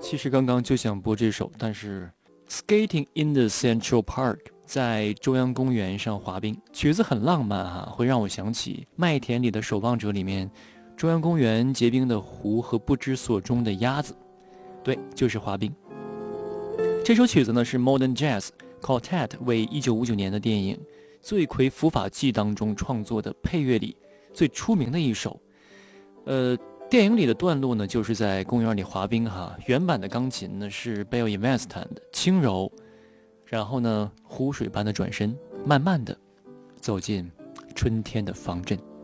其实刚刚就想播这首，但是 Skating in the Central Park 在中央公园上滑冰，曲子很浪漫哈，会让我想起麦田里的守望者里面中央公园结冰的湖和不知所终的鸭子。对，就是滑冰。这首曲子呢是 Modern Jazz Quartet 为1959年的电影《罪魁伏法记》当中创作的配乐里最出名的一首。电影里的段落呢，就是在公园里滑冰哈。原版的钢琴呢是 Bill Evans 弹的，轻柔，然后呢湖水般的转身，慢慢的走进春天的方阵。